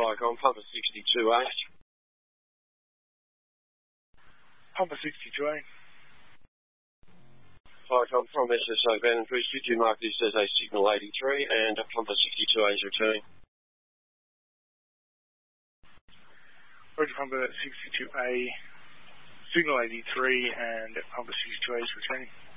Viacom, Pumper 62A. Pumper 62A. Viacom from SSO Van Cruz, could you mark this as a signal 83 and Pumper 62A is returning? Roger, Pumper 62A, signal 83 and Pumper 62A is returning.